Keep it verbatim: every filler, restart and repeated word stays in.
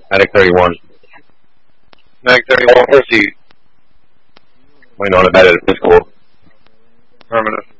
Attic thirty-one. Attic thirty-one, proceed. Waiting on a bed at a physical. Affirmative.